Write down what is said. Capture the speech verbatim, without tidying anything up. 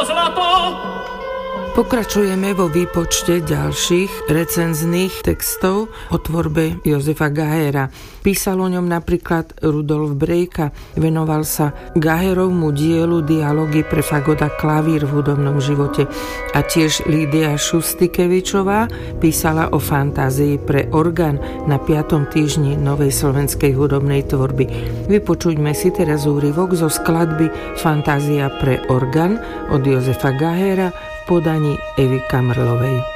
Pokračujeme vo výpočte ďalších recenzných textov o tvorbe Jozefa Gahera. Písal o ňom napríklad Rudolf Brejka. Venoval sa Gaherovmu dielu Dialógy pre fagot a klavír v hudobnom živote. A tiež Lídia Šustikevičová písala o fantázii pre orgán na piatom týždni novej slovenskej hudobnej tvorby. Vypočuďme si teraz úryvok zo skladby Fantázia pre orgán od Jozefa Gahera v podaní Evy Kamrlovej.